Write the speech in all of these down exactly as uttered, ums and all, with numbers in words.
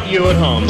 you at home.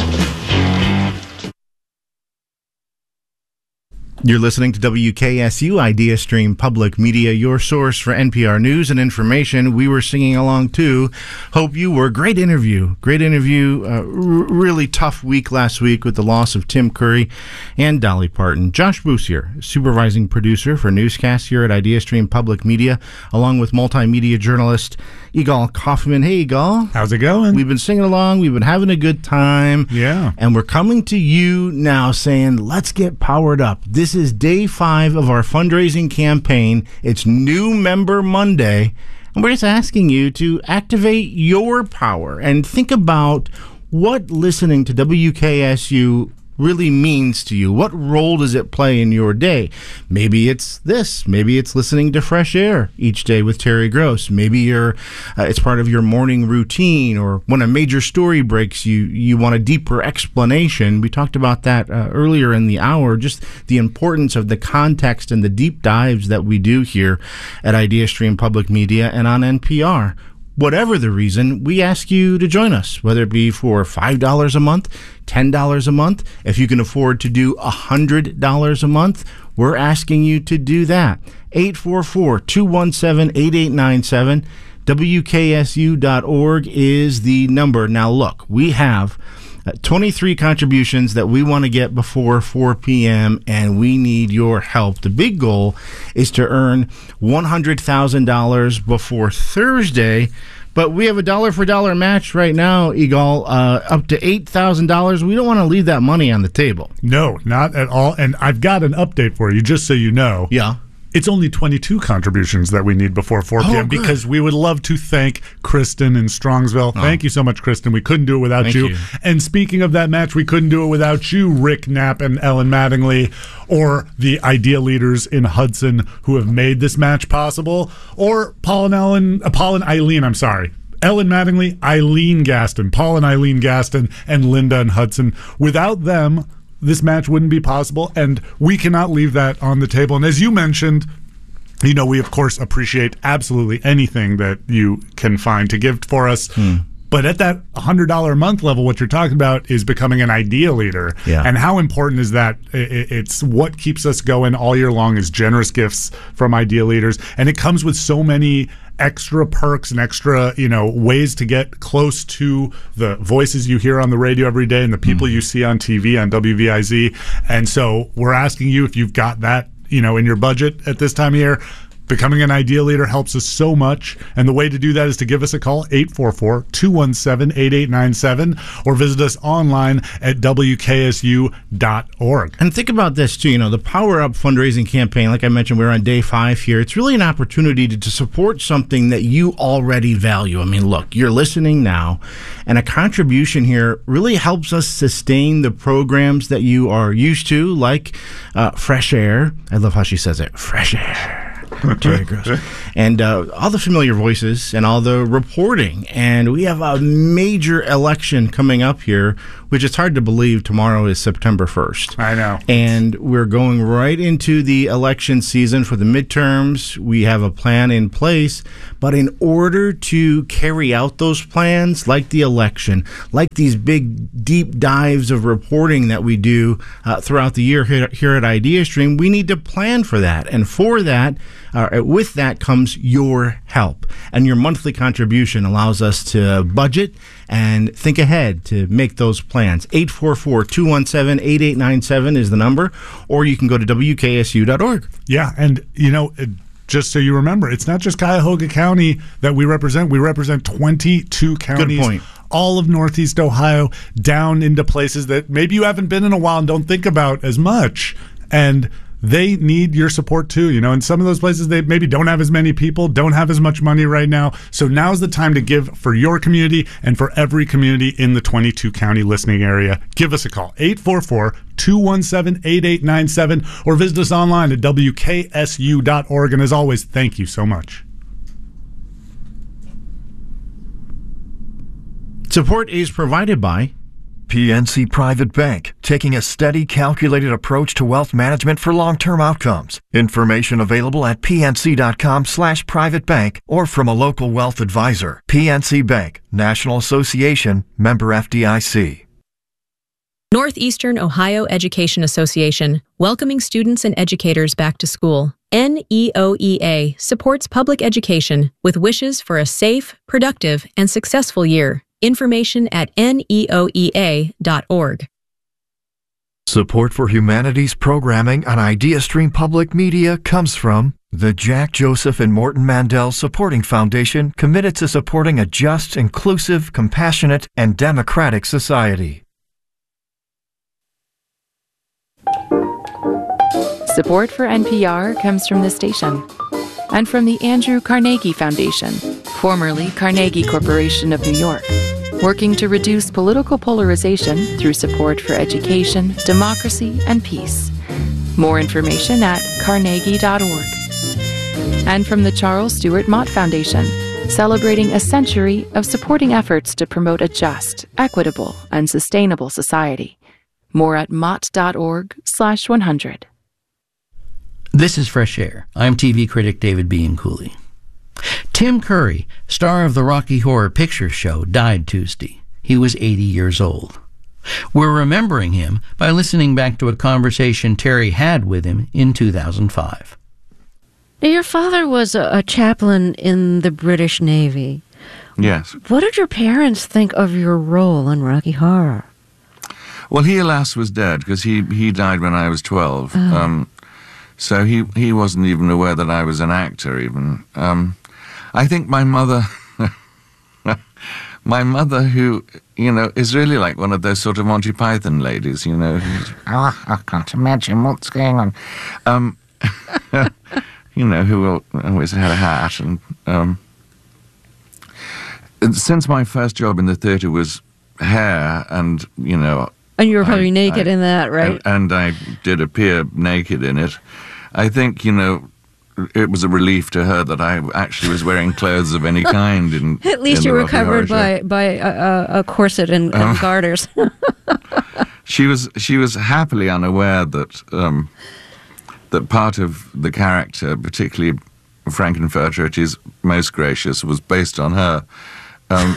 You're listening to W K S U Idea Stream Public Media, your source for N P R news and information. We were singing along too. Hope you were. Great interview. Great interview. Uh, r- really tough week last week with the loss of Tim Curry and Dolly Parton. Josh Boos here, supervising producer for newscasts here at Idea Stream Public Media, along with multimedia journalist Yigal Kaufman. Hey, Yigal. How's it going? We've been singing along. We've been having a good time. Yeah. And we're coming to you now saying, let's get powered up. This is day five of our fundraising campaign. It's New Member Monday. And we're just asking you to activate your power and think about what listening to W K S U really means to you. What role does it play in your day? Maybe it's this. Maybe it's listening to Fresh Air each day with Terry Gross. Maybe you're, uh, it's part of your morning routine, or when a major story breaks, you you want a deeper explanation. We talked about that uh, earlier in the hour, just the importance of the context and the deep dives that we do here at Idea Stream Public Media and on N P R. Whatever the reason, we ask you to join us, whether it be for five dollars a month, ten dollars a month. If you can afford to do one hundred dollars a month, we're asking you to do that. eight four four, two one seven, eight eight nine seven. W K S U dot org is the number. Now, look, we have twenty-three contributions that we want to get before four p.m., and we need your help. The big goal is to earn one hundred thousand dollars before Thursday, but we have a dollar-for-dollar match right now, Yigal, uh, up to eight thousand dollars. We don't want to leave that money on the table. No, not at all. And I've got an update for you, just so you know. Yeah. It's only twenty-two contributions that we need before four p.m. Oh, because we would love to thank Kristen in Strongsville. Oh. Thank you so much, Kristen. We couldn't do it without you. you. And speaking of that match, we couldn't do it without you, Rick Knapp and Ellen Mattingly, or the Idea leaders in Hudson who have made this match possible, or Paul and Ellen, uh, Paul and Eileen, I'm sorry. Ellen Mattingly, Eileen Gaston, Paul and Eileen Gaston, and Linda and Hudson. Without them, this match wouldn't be possible, and we cannot leave that on the table. And as you mentioned, you know, we, of course, appreciate absolutely anything that you can find to give for us. Hmm. But at that one hundred dollars a month level, what you're talking about is becoming an Idea leader. Yeah. And how important is that? It's what keeps us going all year long is generous gifts from Idea leaders. And it comes with so many extra perks and extra, you know, ways to get close to the voices you hear on the radio every day and the people mm. you see on T V on W V I Z. And so we're asking you if you've got that, you know, in your budget at this time of year. Becoming an Idea leader helps us so much, and the way to do that is to give us a call, eight four four, two one seven, eight eight nine seven, or visit us online at W K S U dot org. And think about this, too. You know, the Power Up fundraising campaign, like I mentioned, we're on day five here. It's really an opportunity to, to support something that you already value. I mean, look, you're listening now, and a contribution here really helps us sustain the programs that you are used to, like uh, Fresh Air. I love how she says it, Fresh Air. Terry Gross. And uh, all the familiar voices and all the reporting. And we have a major election coming up here, which is hard to believe tomorrow is September first. I know. And we're going right into the election season for the midterms. We have a plan in place. But in order to carry out those plans, like the election, like these big deep dives of reporting that we do uh, throughout the year here, here at Idea Stream, we need to plan for that. And for that, uh, with that comes your help. And your monthly contribution allows us to budget and think ahead to make those plans. eight four four, two one seven, eight eight nine seven is the number, or you can go to W K S U dot org. Yeah, and, you know, it, just so you remember, it's not just Cuyahoga County that we represent. We represent twenty-two counties. Good point. All of Northeast Ohio, down into places that maybe you haven't been in a while and don't think about as much. And they need your support too, you know. In some of those places, they maybe don't have as many people, don't have as much money right now. So now's the time to give for your community and for every community in the twenty-two county listening area. Give us a call, eight four four, two one seven, eight eight nine seven, or visit us online at W K S U dot org. And as always, thank you so much. Support is provided by P N C Private Bank, taking a steady, calculated approach to wealth management for long-term outcomes. Information available at pnc.com slash private bank or from a local wealth advisor. P N C Bank, National Association, member F D I C. Northeastern Ohio Education Association, welcoming students and educators back to school. N E O E A supports public education with wishes for a safe, productive, and successful year. Information at N E O E A dot org. Support for humanities programming on IdeaStream Public Media comes from the Jack Joseph and Morton Mandel Supporting Foundation, committed to supporting a just, inclusive, compassionate, and democratic society. Support for N P R comes from the station and from the Andrew Carnegie Foundation, formerly Carnegie Corporation of New York, working to reduce political polarization through support for education, democracy, and peace. More information at carnegie dot org. And from the Charles Stewart Mott Foundation, celebrating a century of supporting efforts to promote a just, equitable, and sustainable society. More at mott dot org slash one hundred. This is Fresh Air. I'm T V critic David Bianculli. Tim Curry, star of the Rocky Horror Picture Show, died Tuesday. He was eighty years old. We're remembering him by listening back to a conversation Terry had with him in two thousand five. Now, your father was a, a chaplain in the British Navy. Yes. What did your parents think of your role in Rocky Horror? Well, he, alas, was dead because he, he died when I was twelve. Oh. Um, so he, he wasn't even aware that I was an actor, even. Um, I think my mother, my mother, who, you know, is really like one of those sort of Monty Python ladies, you know. Who's, oh, I can't imagine what's going on. Um, you know, who always had a hat. And um, since my first job in the theatre was hair and, you know... And you were probably I, naked I, in that, right? And, and I did appear naked in it. I think, you know, it was a relief to her that I actually was wearing clothes of any kind. In, At least in you the were Rocky Horror covered by, by a, a corset and, and Um, garters. She was she was happily unaware that um, that part of the character, particularly Frankenfurter, it is most gracious, was based on her. Um,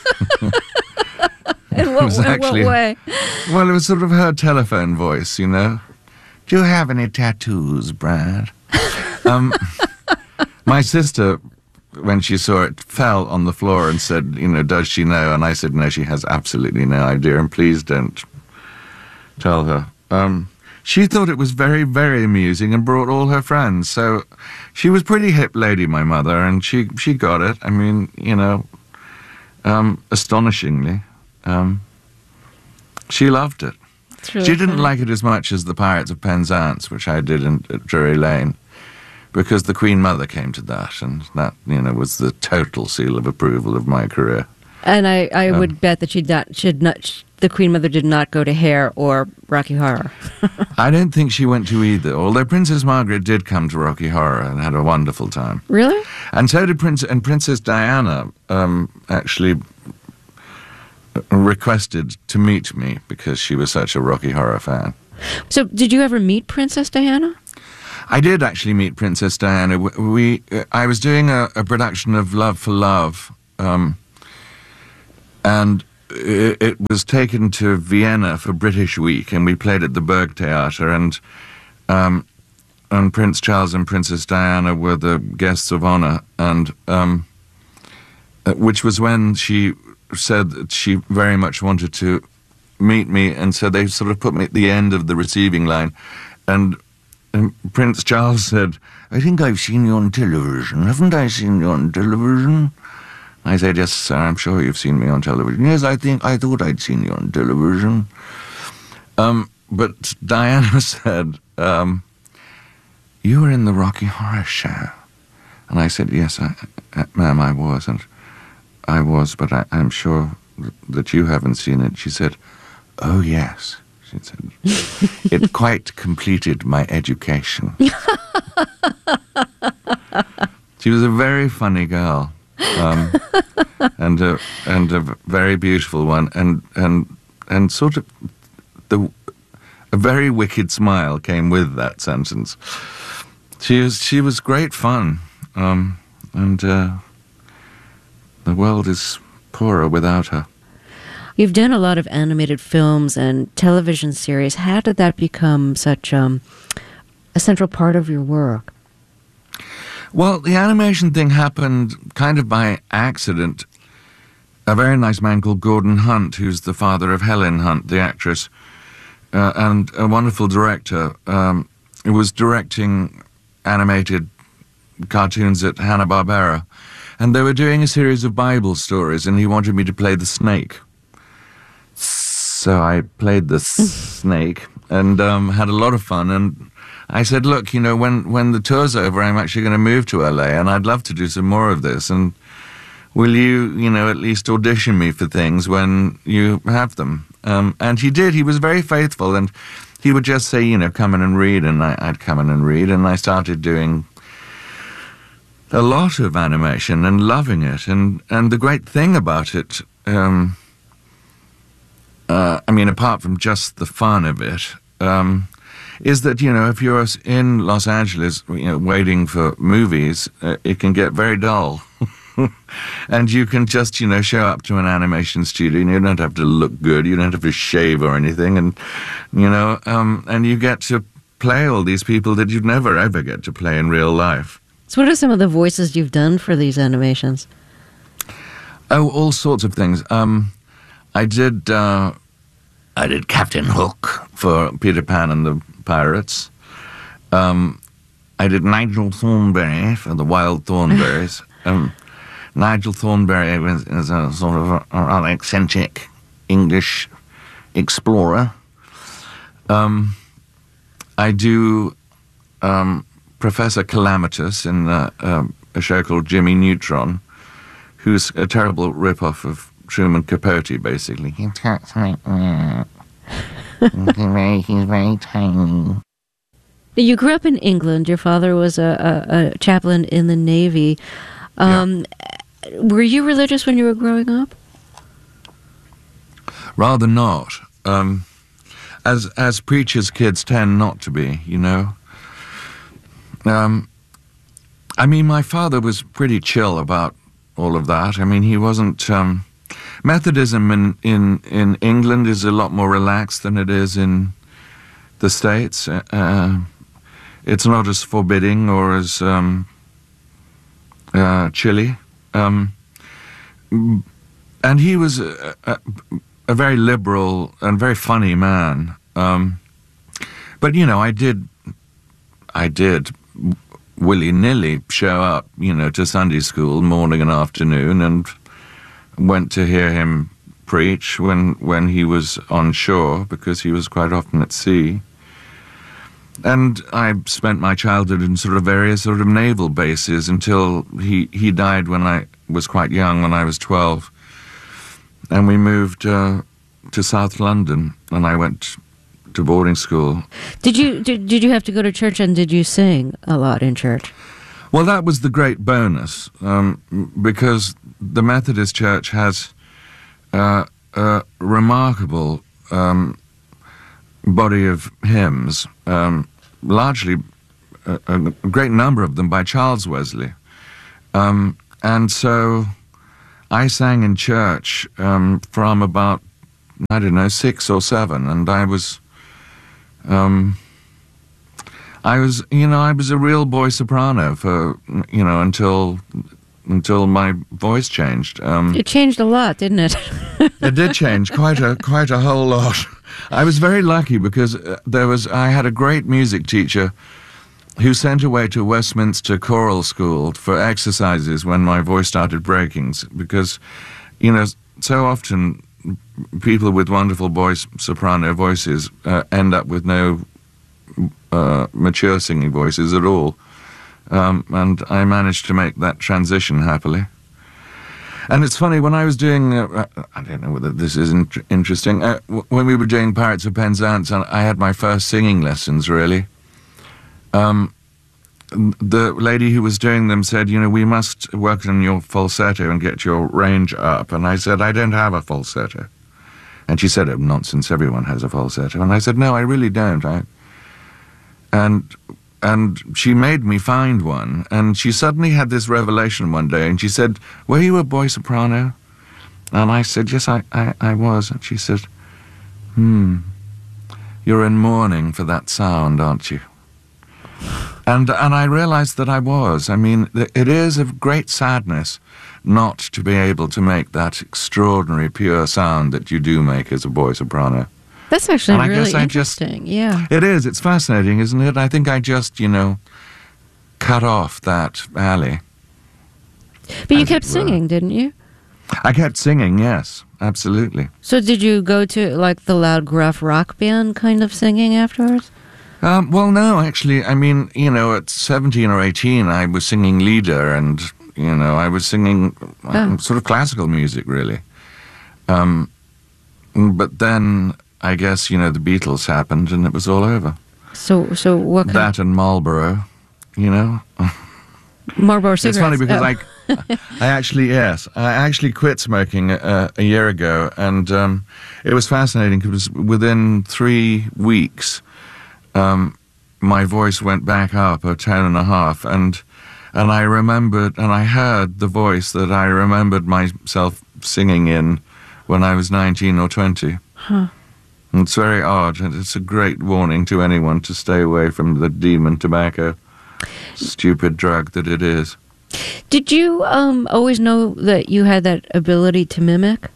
in what, was in actually- what way? well, it was sort of her telephone voice, you know. Do you have any tattoos, Brad? um, my sister, when she saw it, fell on the floor and said, you know, does she know? And I said, no, she has absolutely no idea, and please don't tell her. Um, she thought it was very, very amusing and brought all her friends. So she was pretty hip lady, my mother, and she, she got it. I mean, you know, um, astonishingly. Um, she loved it. Really she didn't funny. like it as much as the Pirates of Penzance, which I did in, at Drury Lane, because the Queen Mother came to that, and that, you know, was the total seal of approval of my career. And I, I Um, would bet that she'd not, should not, sh- the Queen Mother did not go to Hair or Rocky Horror. I don't think she went to either, although Princess Margaret did come to Rocky Horror and had a wonderful time. Really? And so did Prince and Princess Diana. Um, actually requested to meet me because she was such a Rocky Horror fan. So did you ever meet Princess Diana? I did actually meet Princess Diana. We, we uh, I was doing a, a production of Love for Love, um, and it, it was taken to Vienna for British Week, and we played at the Burgtheater, and um, and Prince Charles and Princess Diana were the guests of honor, and um, uh, which was when she said that she very much wanted to meet me, and so they sort of put me at the end of the receiving line, and, and Prince Charles said, I think I've seen you on television. Haven't I seen you on television? I said, yes, sir, I'm sure you've seen me on television. Yes, I think, I thought I'd seen you on television. Um, but Diana said, um, you were in the Rocky Horror Show. And I said, yes, I, I, ma'am, I was, and I was, but I, I'm sure that you haven't seen it. She said, oh, yes. She said, it quite completed my education. She was a very funny girl, um, and a, and a very beautiful one, and and and sort of the a very wicked smile came with that sentence. She was she was great fun, um, and uh, the world is poorer without her. You've done a lot of animated films and television series. How did that become such um, a central part of your work? Well, the animation thing happened kind of by accident. A very nice man called Gordon Hunt, who's the father of Helen Hunt, the actress, uh, and a wonderful director, um, who was directing animated cartoons at Hanna-Barbera. And they were doing a series of Bible stories, and he wanted me to play the snake. So I played the snake and um, had a lot of fun. And I said, look, you know, when, when the tour's over, I'm actually going to move to L A, and I'd love to do some more of this. And will you, you know, at least audition me for things when you have them? Um, and he did. He was very faithful, and he would just say, you know, come in and read, and I, I'd come in and read, and I started doing a lot of animation and loving it. And, and the great thing about it, um, uh, I mean, apart from just the fun of it, um, is that, you know, if you're in Los Angeles, you know, waiting for movies, uh, it can get very dull. And you can just, you know, show up to an animation studio, and you don't have to look good, you don't have to shave or anything, and, you know, um, and you get to play all these people that you'd never ever get to play in real life. So what are some of the voices you've done for these animations? Oh, all sorts of things. Um, I did, uh, I did Captain Hook for Peter Pan and the Pirates. Um, I did Nigel Thornberry for the Wild Thornberries. um, Nigel Thornberry was, is a sort of a, a rather eccentric English explorer. Um, I do um, Professor Calamitous in uh, uh, a show called Jimmy Neutron, who's a terrible rip-off of Truman Capote, basically. He talks like that. he's, very, he's very tiny. You grew up in England. Your father was a, a, a chaplain in the Navy. Um, yeah. Were you religious when you were growing up? Rather not. Um, as as preachers' kids tend not to be, you know. Um, I mean, my father was pretty chill about all of that. I mean, he wasn't... Um, Methodism in, in, in England is a lot more relaxed than it is in the States. Uh, it's not as forbidding or as um, uh, chilly. Um, and he was a, a, a very liberal and very funny man. Um, but, you know, I did... I did... willy-nilly show up, you know, to Sunday school morning and afternoon, and went to hear him preach when when he was on shore, because he was quite often at sea. And I spent my childhood in sort of various sort of naval bases until he, he died when I was quite young, when I was twelve. And we moved uh, to South London, and I went to boarding school. Did you did, did you have to go to church, and did you sing a lot in church? Well, that was the great bonus, um, because the Methodist Church has uh, a remarkable um, body of hymns, um, largely a, a great number of them by Charles Wesley. Um, and so I sang in church um, from about, I don't know, six or seven, and I was... Um, I was, you know, I was a real boy soprano for, you know, until until my voice changed. Um, it changed a lot, didn't it? It did change quite a quite a whole lot. I was very lucky because there was I had a great music teacher who sent away to Westminster Choral School for exercises when my voice started breaking, because, you know, so often people with wonderful voice, soprano voices uh, end up with no uh, mature singing voices at all. Um, and I managed to make that transition happily. And it's funny, when I was doing, uh, I don't know whether this is in interesting, uh, w when we were doing Pirates of Penzance, I had my first singing lessons, really. Um, the lady who was doing them said, you know, we must work on your falsetto and get your range up. And I said, I don't have a falsetto. And she said, oh, nonsense, everyone has a falsetto. And I said, no, I really don't. I... And, and she made me find one. And she suddenly had this revelation one day, and she said, were you a boy soprano? And I said, yes, I, I, I was. And she said, hmm, you're in mourning for that sound, aren't you? And and I realized that I was. I mean, it is of great sadness not to be able to make that extraordinary pure sound that you do make as a boy soprano. That's actually And I really guess I just- interesting. Yeah. It is. It's fascinating, isn't it? I think I just, you know, cut off that alley. But you as kept it were. singing, didn't you? I kept singing, yes, absolutely. So did you go to like the loud, gruff rock band kind of singing afterwards? Um, well, no, actually, I mean, you know, at seventeen or eighteen, I was singing Lieder, and, you know, I was singing um, Oh. sort of classical music, really. Um, but then, I guess, you know, the Beatles happened, and it was all over. So, so what kind That and Marlboro, you know. of Marlboro cigarettes? It's funny because Oh. I, I actually, yes, I actually quit smoking a, a year ago, and um, it was fascinating because within three weeks, um, my voice went back up a tone and a half, and and I remembered, and I heard the voice that I remembered myself singing in when I was nineteen or twenty. Huh. And it's very odd, and it's a great warning to anyone to stay away from the demon tobacco, stupid drug that it is. Did you um, always know that you had that ability to mimic?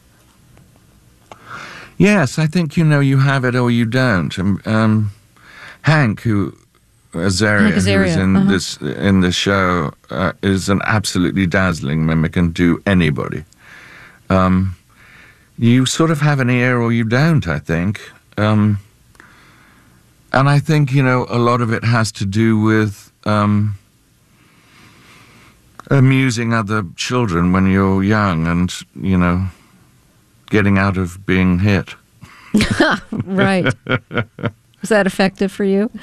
Yes, I think, you know, you have it or you don't. Um, um, Hank, who Azaria, Hank who is Azaria, in uh-huh. this in this show, uh, is an absolutely dazzling mimic and do anybody. Um, you sort of have an ear or you don't, I think. Um, and I think, you know, a lot of it has to do with um, amusing other children when you're young and, you know, getting out of being hit. Right. Was that effective for you?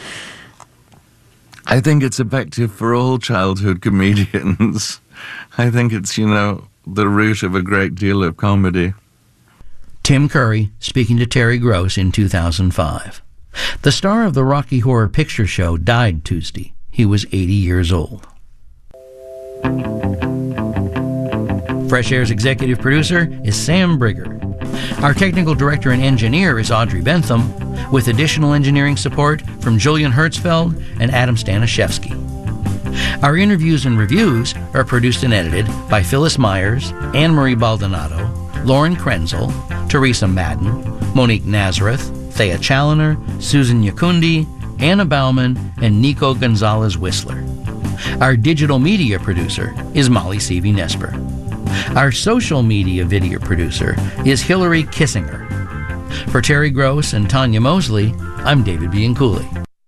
I think it's effective for all childhood comedians. I think it's, you know, the root of a great deal of comedy. Tim Curry speaking to Terry Gross in two thousand five. The star of the Rocky Horror Picture Show died Tuesday. He was eighty years old. Fresh Air's executive producer is Sam Brigger. Our technical director and engineer is Audrey Bentham, with additional engineering support from Julian Hertzfeld and Adam Stanishevsky. Our interviews and reviews are produced and edited by Phyllis Myers, Anne-Marie Baldonado, Lauren Krenzel, Teresa Madden, Monique Nazareth, Thea Challoner, Susan Yakundi, Anna Bauman, and Nico Gonzalez Whistler. Our digital media producer is Molly Seavey Nesper. Our social media video producer is Hillary Kissinger. For Terry Gross and Tanya Mosley, I'm David Bianculli.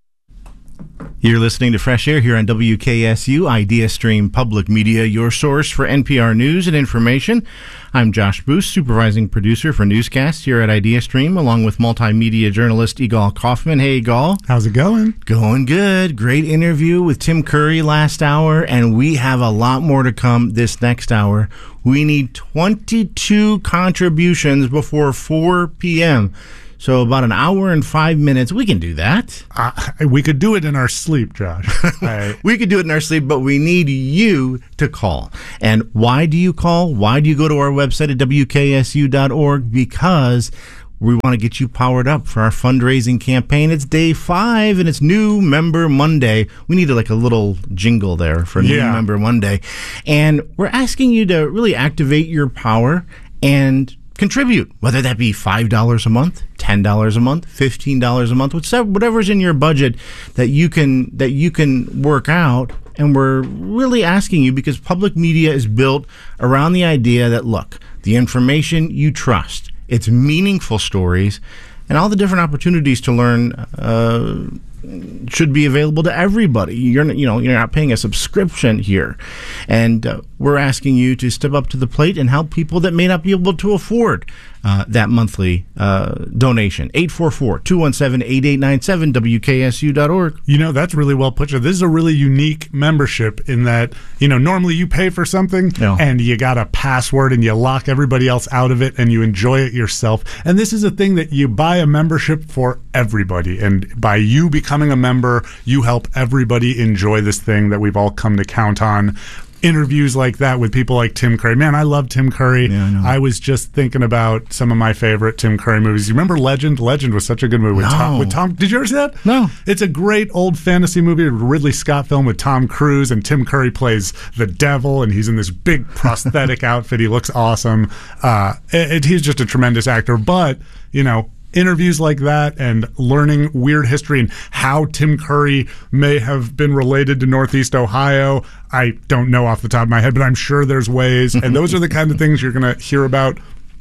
You're listening to Fresh Air here on W K S U, Idea Stream Public Media, your source for N P R news and information. I'm Josh Booth, supervising producer for newscasts here at Idea Stream, along with multimedia journalist Igal Kaufman. Hey, Igal. How's it going? Going good. Great interview with Tim Curry last hour, and we have a lot more to come this next hour. We need twenty-two contributions before four p.m., so about an hour and five minutes. We can do that. Uh, we could do it in our sleep, Josh. I, We could do it in our sleep, but we need you to call. And why do you call? Why do you go to our website at W K S U dot org? Because we want to get you powered up for our fundraising campaign. It's day five, and it's New Member Monday. We needed like a little jingle there for New Yeah. Member Monday. And we're asking you to really activate your power and contribute, whether that be five dollars a month, ten dollars a month, fifteen dollars a month, whatever, whatever's in your budget that you can that you can work out. And we're really asking you because public media is built around the idea that, look, the information you trust, it's meaningful stories, and all the different opportunities to learn uh, should be available to everybody. You're not, you know, you're not paying a subscription here, and uh, we're asking you to step up to the plate and help people that may not be able to afford uh, that monthly uh, donation. eight four four, two one seven, eight eight nine seven, W K S U dot org. You know, that's really well put. This is a really unique membership in that, you know, normally you pay for something Yeah. and you got a password and you lock everybody else out of it and you enjoy it yourself. And this is a thing that you buy a membership for everybody. And by you becoming a member, you help everybody enjoy this thing that we've all come to count on. interviews like that with people like Tim Curry. Man, I love Tim Curry. Yeah, I know. I was just thinking about some of my favorite Tim Curry movies. You remember Legend? Legend was such a good movie with, No. Tom, with Tom. Did you ever see that? No. It's a great old fantasy movie, a Ridley Scott film with Tom Cruise, and Tim Curry plays the devil, and he's in this big prosthetic outfit. He looks awesome. Uh, it, it, he's just a tremendous actor. But, you know, interviews like that and learning weird history and how Tim Curry may have been related to Northeast Ohio. I don't know off the top of my head, but I'm sure there's ways. And those are the kind of things you're going to hear about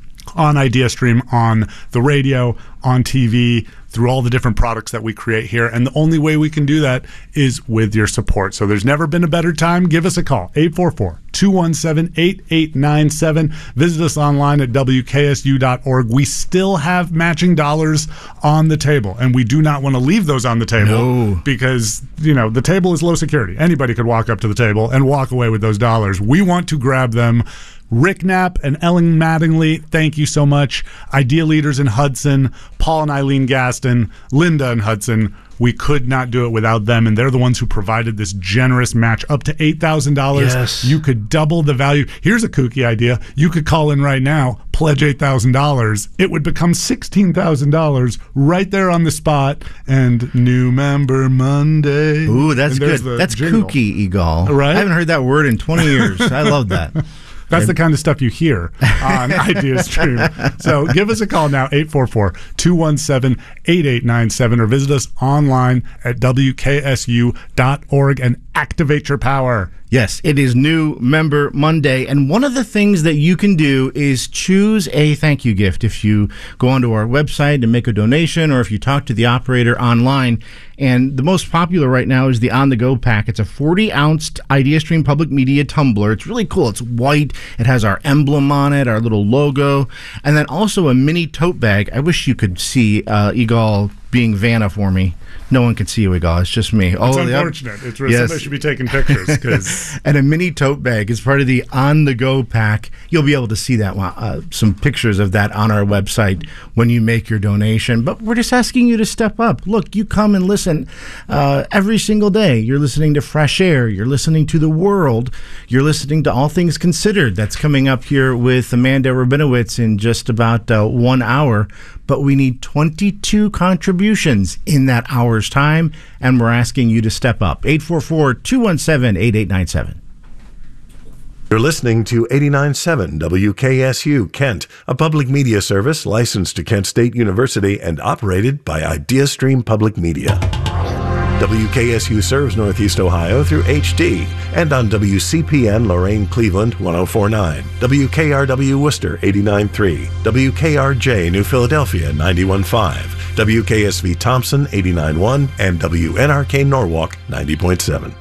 on IdeaStream, on the radio, on T V, through all the different products that we create here. And the only way we can do that is with your support. So there's never been a better time. Give us a call, eight four four, two one seven, eight eight nine seven. Visit us online at W K S U dot org. We still have matching dollars on the table, and we do not want to leave those on the table No. because, you know, the table is low security. Anybody could walk up to the table and walk away with those dollars. We want to grab them. Rick Knapp and Ellen Mattingly, thank you so much. Idea Leaders in Hudson, Paul and Eileen Gaston, Linda and Hudson. We could not do it without them, and they're the ones who provided this generous match up to eight thousand dollars. Yes. You could double the value. Here's a kooky idea. You could call in right now, pledge eight thousand dollars. It would become sixteen thousand dollars right there on the spot, and New Member Monday. Ooh, that's And good. there's the That's jingle. kooky, Egal. Right? I haven't heard that word in twenty years. I love that. That's the kind of stuff you hear on IdeaStream. So give us a call now, eight four four, two one seven, eight eight nine seven, or visit us online at W K S U dot org and activate your power. Yes, it is New Member Monday, and one of the things that you can do is choose a thank you gift. If you go onto our website and make a donation, or if you talk to the operator online, and the most popular right now is the On The Go pack. It's a forty ounce IdeaStream Public Media tumbler. It's really cool. It's white. It has our emblem on it, our little logo, and then also a mini tote bag. I wish you could see uh, Egal being Vanna for me. No one can see you, Egal. It's just me. It's oh, unfortunate. It's really, yes. somebody should be taking pictures. Cause And a mini tote bag is part of the On The Go pack. You'll be able to see that uh, some pictures of that on our website when you make your donation. But we're just asking you to step up. Look, you come and listen uh, every single day. You're listening to Fresh Air. You're listening to The World. You're listening to All Things Considered. That's coming up here with Amanda Rabinowitz in just about uh, one hour. But we need twenty-two contributions in that hour's time, and we're asking you to step up. eight four four, two one seven, eight eight nine seven. You're listening to eighty-nine point seven W K S U Kent, a public media service licensed to Kent State University and operated by IdeaStream Public Media. W K S U serves Northeast Ohio through H D and on W C P N Lorain Cleveland one oh four point nine, W K R W Worcester eighty-nine point three, W K R J New Philadelphia ninety-one point five, W K S V Thompson eighty-nine point one, and W N R K Norwalk ninety point seven.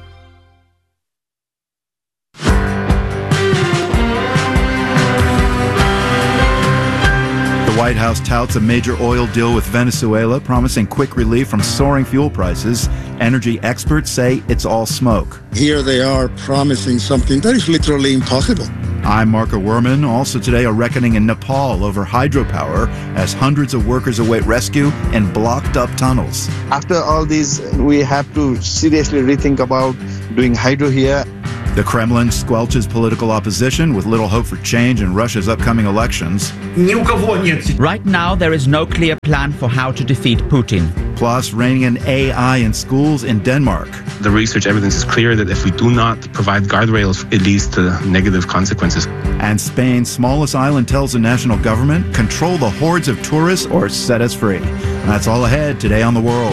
The White House touts a major oil deal with Venezuela, promising quick relief from soaring fuel prices. Energy experts say it's all smoke. Here they are promising something that is literally impossible. I'm Marco Werman. Also today, a reckoning in Nepal over hydropower as hundreds of workers await rescue in blocked up tunnels. After all these, we have to seriously rethink about doing hydro here. The Kremlin squelches political opposition with little hope for change in Russia's upcoming elections. Right now, there is no clear plan for how to defeat Putin. Plus, reining in A I in schools in Denmark. The research evidence is clear that if we do not provide guardrails, it leads to negative consequences. And Spain's smallest island tells the national government, control the hordes of tourists or set us free. And that's all ahead today on The World.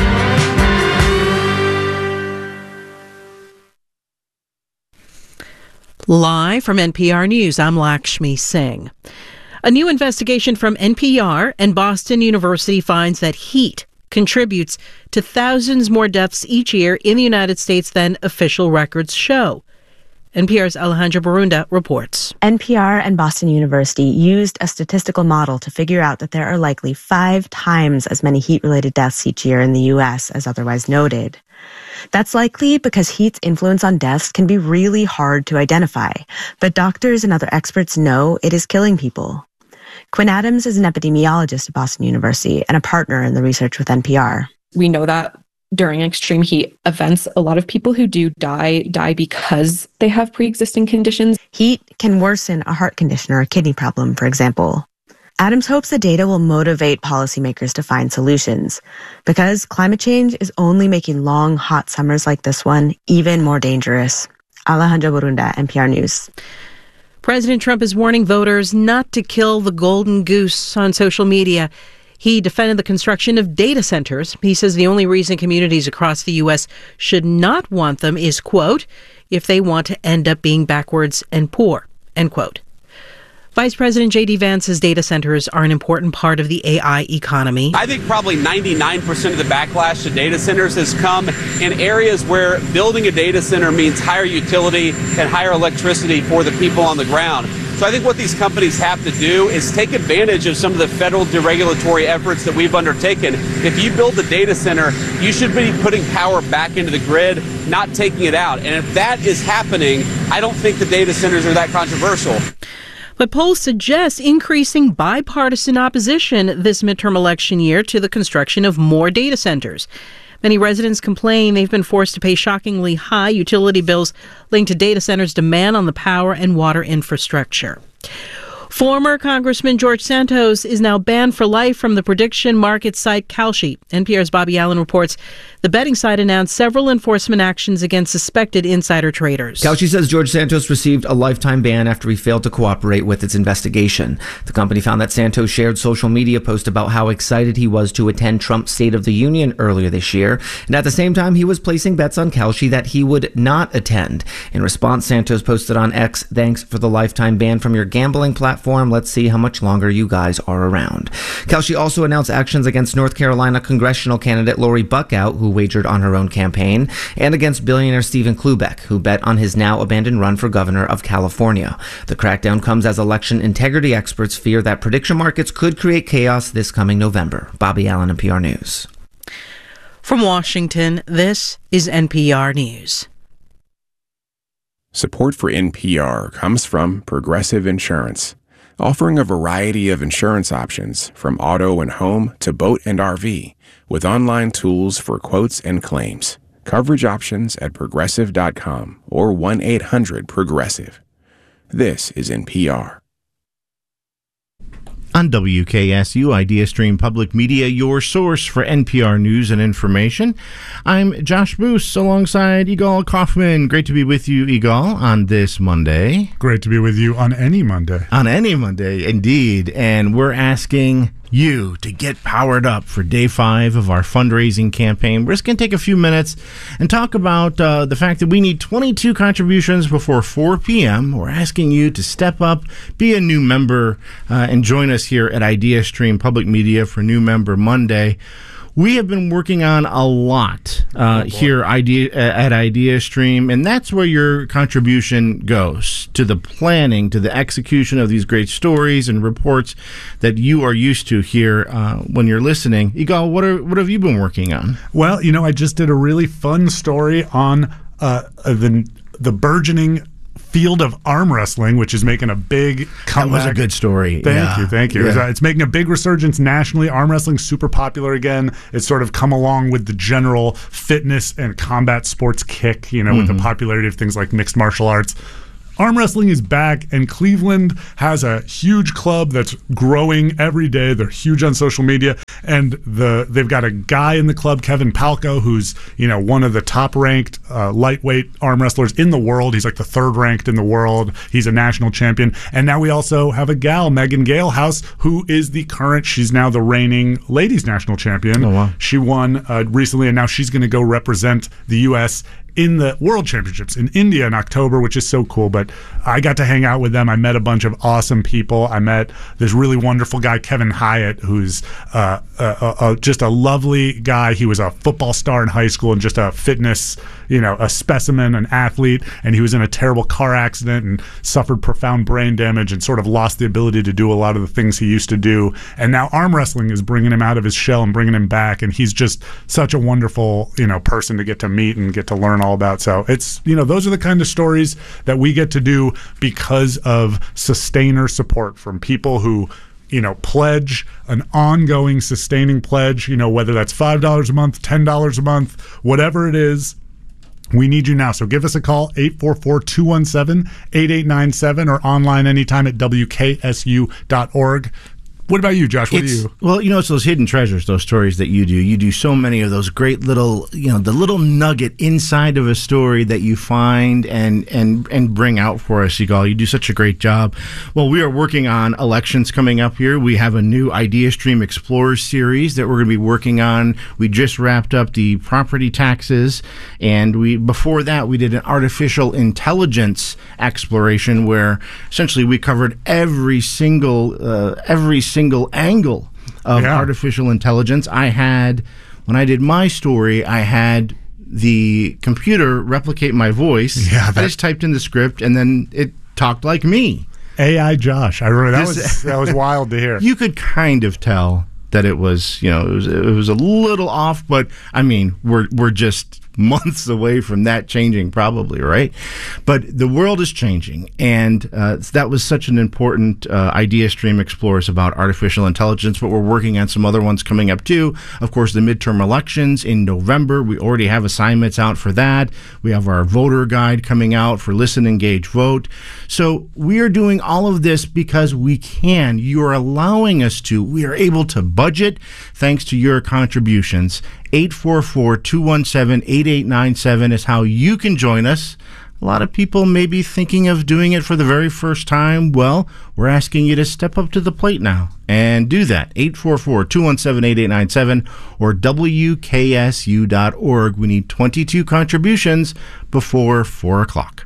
Live from N P R News, I'm Lakshmi Singh. A new investigation from N P R and Boston University finds that heat contributes to thousands more deaths each year in the United States than official records show. N P R's Alejandra Barunda reports. N P R and Boston University used a statistical model to figure out that there are likely five times as many heat-related deaths each year in the U S as otherwise noted. That's likely because heat's influence on deaths can be really hard to identify, but doctors and other experts know it is killing people. Quinn Adams is an epidemiologist at Boston University and a partner in the research with N P R. We know that during extreme heat events, a lot of people who do die, die because they have pre-existing conditions. Heat can worsen a heart condition or a kidney problem, for example. Adams hopes the data will motivate policymakers to find solutions, because climate change is only making long, hot summers like this one even more dangerous. Alejandra Borunda, N P R News. President Trump is warning voters not to kill the golden goose on social media. He defended the construction of data centers. He says the only reason communities across the U S should not want them is, quote, if they want to end up being backwards and poor, end quote. Vice President J D Vance says data centers are an important part of the A I economy. I think probably ninety-nine percent of the backlash to data centers has come in areas where building a data center means higher utility and higher electricity for the people on the ground. So I think what these companies have to do is take advantage of some of the federal deregulatory efforts that we've undertaken. If you build a data center, you should be putting power back into the grid, not taking it out. And if that is happening, I don't think the data centers are that controversial. But polls suggest increasing bipartisan opposition this midterm election year to the construction of more data centers. Many residents complain they've been forced to pay shockingly high utility bills linked to data centers' demand on the power and water infrastructure. Former Congressman George Santos is now banned for life from the prediction market site Kalshi. N P R's Bobby Allen reports the betting site announced several enforcement actions against suspected insider traders. Kalshi says George Santos received a lifetime ban after he failed to cooperate with its investigation. The company found that Santos shared social media posts about how excited he was to attend Trump's State of the Union earlier this year, and at the same time he was placing bets on Kalshi that he would not attend. In response, Santos posted on X, "Thanks for the lifetime ban from your gambling platform. Let's see how much longer you guys are around." Kalshi also announced actions against North Carolina congressional candidate Lori Buckout, who wagered on her own campaign, and against billionaire Stephen Klubeck, who bet on his now abandoned run for governor of California. The crackdown comes as election integrity experts fear that prediction markets could create chaos this coming November. Bobby Allen, N P R News. From Washington, this is N P R News. Support for N P R comes from Progressive Insurance, offering a variety of insurance options from auto and home to boat and R V, with online tools for quotes and claims. Coverage options at progressive dot com or one eight hundred progressive. This is N P R. On W K S U, IdeaStream Public Media, your source for N P R news and information. I'm Josh Boos alongside Yigal Kaufman. Great to be with you, Yigal, on this Monday. Great to be with you on any Monday. On any Monday, indeed. And we're asking you to get powered up for day five of our fundraising campaign. We're just going to take a few minutes and talk about uh, the fact that we need twenty-two contributions before four p.m. We're asking you to step up, be a new member, uh, and join us here at IdeaStream Public Media for New Member Monday. We have been working on a lot uh, oh here idea, at IdeaStream, and that's where your contribution goes, to the planning, to the execution of these great stories and reports that you are used to here uh, when you're listening. Yigal, what, are, what have you been working on? Well, you know, I just did a really fun story on uh, the, the burgeoning field of arm wrestling, which is making a big comeback. That was a good story. Thank yeah. you, thank you. Yeah. It's making a big resurgence nationally. Arm wrestling super popular again. It's sort of come along with the general fitness and combat sports kick, you know, mm-hmm. with the popularity of things like mixed martial arts. Arm wrestling is back, and Cleveland has a huge club that's growing every day. They're huge on social media, and the they've got a guy in the club, Kevin Palco, who's you know one of the top-ranked uh, lightweight arm wrestlers in the world. He's like the third-ranked in the world. He's a national champion, and now we also have a gal, Megan Galehouse, who is the current. She's now the reigning ladies national champion. Oh wow! She won uh, recently, and now she's going to go represent the U S in the World Championships in India in October, which is so cool. But I got to hang out with them. I met a bunch of awesome people. I met this really wonderful guy, Kevin Hyatt, who's uh, uh, uh, just a lovely guy. He was a football star in high school and just a fitness, you know, a specimen, an athlete. And he was in a terrible car accident and suffered profound brain damage and sort of lost the ability to do a lot of the things he used to do. And now arm wrestling is bringing him out of his shell and bringing him back. And he's just such a wonderful, you know, person to get to meet and get to learn all about. So it's, you know, those are the kind of stories that we get to do because of sustainer support from people who you know, pledge, an ongoing sustaining pledge, you know, whether that's five dollars a month, ten dollars a month, whatever it is. We need you now. So give us a call, eight four four, two one seven, eight eight nine seven, or online anytime at W K S U dot org. What about you, Josh? What it's, do you? Well, you know, it's those hidden treasures, those stories that you do. You do so many of those great little, you know, the little nugget inside of a story that you find and and and bring out for us, Yigal. You do such a great job. Well, we are working on elections coming up here. We have a new IdeaStream Explorers series that we're going to be working on. We just wrapped up the property taxes, and we before that we did an artificial intelligence exploration where essentially we covered every single uh, every single angle of yeah. artificial intelligence. I had, when I did my story, I had the computer replicate my voice. Yeah, that- I just typed in the script and then it talked like me. A I Josh. I remember that This- was that was wild to hear. You could kind of tell that it was, you know, it was it was a little off, but I mean, we're we're just months away from that changing, probably, right? But the world is changing, and uh, that was such an important uh, IdeaStream Explorers about artificial intelligence. But we're working on some other ones coming up too. Of course, the midterm elections in November. We already have assignments out for that. We have our voter guide coming out for Listen, Engage, Vote. So we are doing all of this because we can. You are allowing us to. We are able to budget thanks to your contributions. eight four four, two one seven, eight eight nine seven is how you can join us. A lot of people may be thinking of doing it for the very first time. Well, we're asking you to step up to the plate now and do that. eight four four, two one seven, eight eight nine seven or W K S U dot org. We need twenty-two contributions before four o'clock.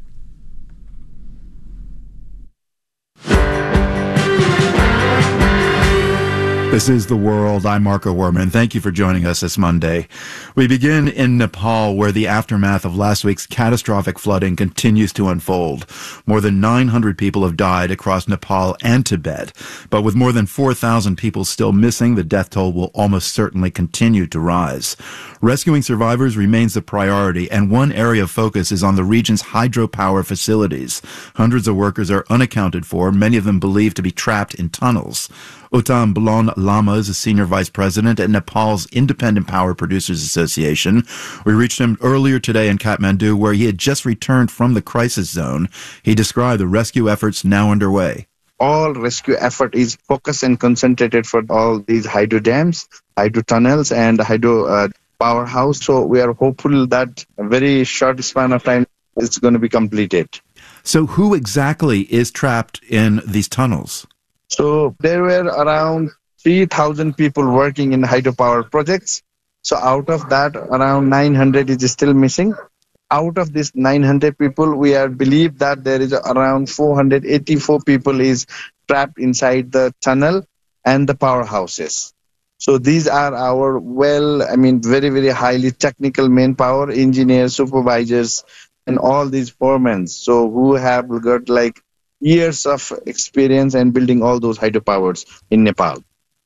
This is The World. I'm Marco Werman. Thank you for joining us this Monday. We begin in Nepal, where the aftermath of last week's catastrophic flooding continues to unfold. More than nine hundred people have died across Nepal and Tibet. But with more than four thousand people still missing, the death toll will almost certainly continue to rise. Rescuing survivors remains the priority, and one area of focus is on the region's hydropower facilities. Hundreds of workers are unaccounted for, many of them believed to be trapped in tunnels. Uttam Blon Lama is a senior vice president at Nepal's Independent Power Producers Association. We reached him earlier today in Kathmandu, where he had just returned from the crisis zone. He described the rescue efforts now underway. All rescue effort is focused and concentrated for all these hydro dams, hydro tunnels, and hydro uh, powerhouse. So we are hopeful that a very short span of time it's going to be completed. So who exactly is trapped in these tunnels? So there were around three thousand people working in hydropower projects. So out of that, around nine hundred is still missing. Out of this nine hundred people, we are believe that there is around four hundred eighty-four people is trapped inside the tunnel and the powerhouses. So these are our well, I mean, very, very highly technical manpower, engineers, supervisors, and all these foremen. So who have got like years of experience in building all those hydropowers in Nepal.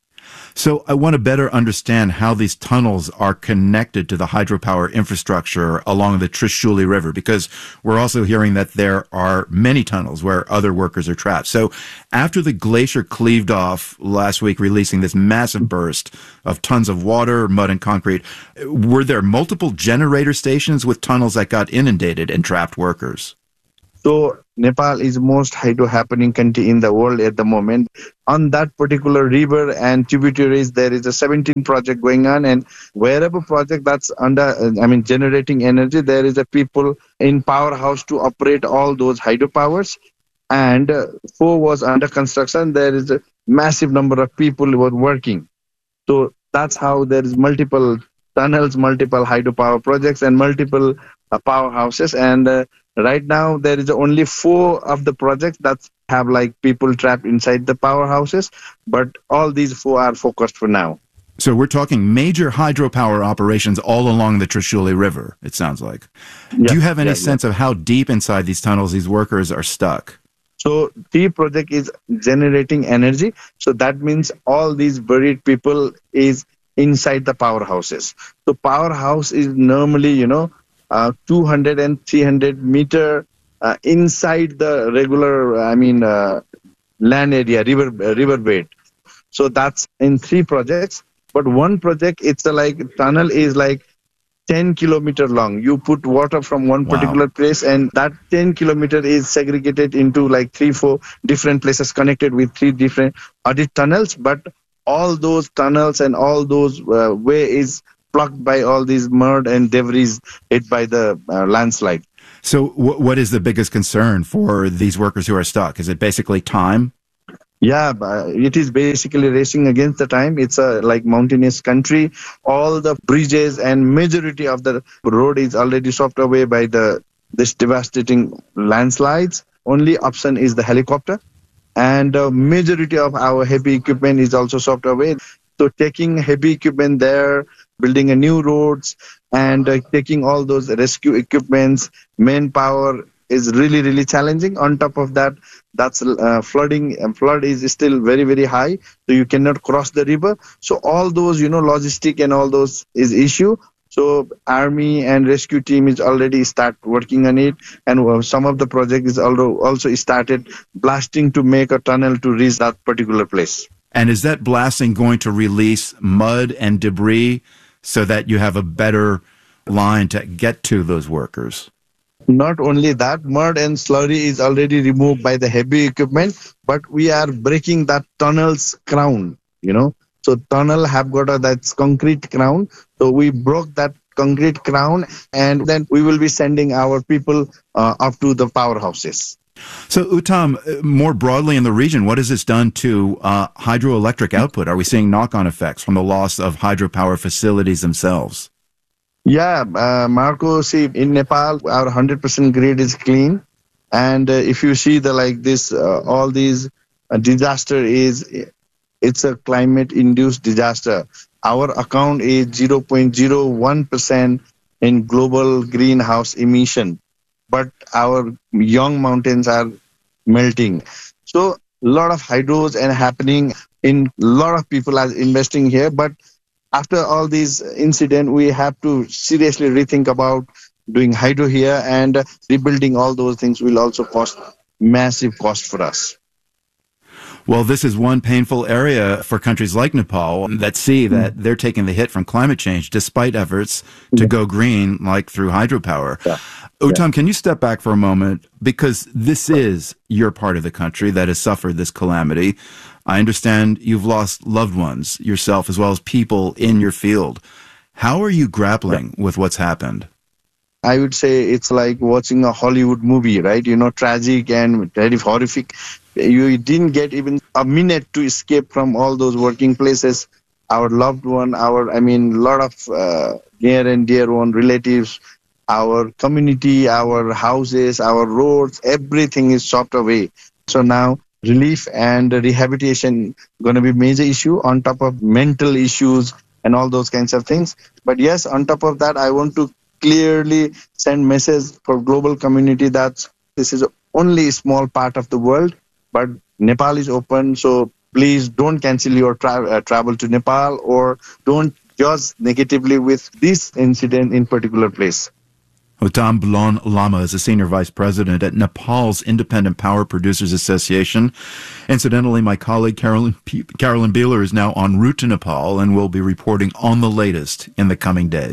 So I want to better understand how these tunnels are connected to the hydropower infrastructure along the Trishuli River, because we're also hearing that there are many tunnels where other workers are trapped. So after the glacier cleaved off last week, releasing this massive burst of tons of water, mud, and concrete, were there multiple generator stations with tunnels that got inundated and trapped workers? So Nepal is most hydro happening country in the world at the moment. On that particular river and tributaries, there is a seventeen project going on, and wherever project that's under, I mean, generating energy, there is a people in powerhouse to operate all those hydropowers. And uh, four was under construction. There is a massive number of people who are working. So that's how there is multiple tunnels, multiple hydropower projects, and multiple uh, powerhouses. And uh, right now, there is only four of the projects that have like people trapped inside the powerhouses, but all these four are focused for now. So we're talking major hydropower operations all along the Trishuli River, it sounds like. Yeah, Do you have any yeah, sense yeah. of how deep inside these tunnels these workers are stuck? So T project is generating energy. So that means all these buried people is inside the powerhouses. So powerhouse is normally, you know, uh, two hundred and three hundred meter uh, inside the regular, I mean, uh, land area, river uh, river bed. So that's in three projects. But one project, it's a like tunnel is like ten kilometer long. You put water from one particular wow. place, and that ten kilometer is segregated into like three, four different places connected with three different audit tunnels. But all those tunnels and all those uh, way is blocked by all these mud and debris hit by the uh, landslide. So w- what is the biggest concern for these workers who are stuck? Is it basically time? Yeah, it is basically racing against the time. It's a like mountainous country. All the bridges and majority of the road is already swept away by the this devastating landslides. Only option is the helicopter, and the majority of our heavy equipment is also swept away. So taking heavy equipment there, building a new roads, and uh, taking all those rescue equipments, manpower is really, really challenging. On top of that, that's uh, flooding, and flood is still very, very high, so you cannot cross the river. So all those, you know, logistic and all those is issue. So army and rescue team is already start working on it, and uh, some of the project is also also started blasting to make a tunnel to reach that particular place. And is that blasting going to release mud and debris so that you have a better line to get to those workers? Not only that, mud and slurry is already removed by the heavy equipment, but we are breaking that tunnel's crown, you know. So tunnel have got a that concrete crown. So we broke that concrete crown, and then we will be sending our people uh, up to the powerhouses. So Uttam, more broadly in the region, what has this done to uh, hydroelectric output? Are we seeing knock-on effects from the loss of hydropower facilities themselves? Yeah, uh, Marco, see, in Nepal, our one hundred percent grid is clean. And uh, if you see the like this, uh, all these uh, disaster is, it's a climate-induced disaster. Our account is zero point zero one percent in global greenhouse emission. But our young mountains are melting. So a lot of hydros and happening in a lot of people are investing here. But after all these incidents, we have to seriously rethink about doing hydro here, and uh, rebuilding all those things will also cost massive cost for us. Well, this is one painful area for countries like Nepal that see that they're taking the hit from climate change despite efforts to go green, like through hydropower. Yeah. Uttam, can you step back for a moment? Because this is your part of the country that has suffered this calamity. I understand you've lost loved ones yourself as well as people in your field. How are you grappling with what's happened? I would say it's like watching a Hollywood movie, right? You know, tragic and very horrific. You didn't get even a minute to escape from all those working places. Our loved one, our, I mean, a lot of uh, near and dear one relatives, our community, our houses, our roads, everything is chopped away. So now relief and rehabilitation going to be a major issue on top of mental issues and all those kinds of things. But yes, on top of that, I want to clearly send message for global community that this is only a small part of the world, but Nepal is open. So please don't cancel your tra- uh, travel to Nepal, or don't judge negatively with this incident in particular place. Uttam Bulon Lama is a senior vice president at Nepal's Independent Power Producers Association. Incidentally, my colleague Carolyn, P- Carolyn Beeler is now en route to Nepal and will be reporting on the latest in the coming days.